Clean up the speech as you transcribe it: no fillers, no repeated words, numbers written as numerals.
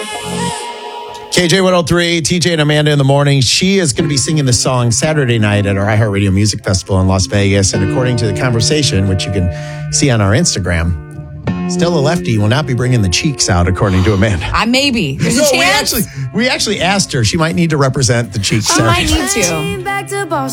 KJ 103, TJ and Amanda in the morning. She is going to be singing the song Saturday night at our iHeartRadio Music Festival in Las Vegas. And according to the conversation, which you can see on our Instagram, Still a Lefty will not be bringing the cheeks out, according to Amanda. Maybe. There's a chance. We actually asked her. She might need to represent the cheeks. She might need to.